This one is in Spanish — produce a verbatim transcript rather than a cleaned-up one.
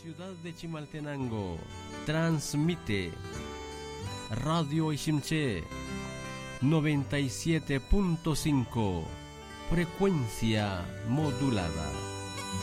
ciudad de Chimaltenango transmite Radio Ishimché noventa y siete punto cinco, frecuencia modulada.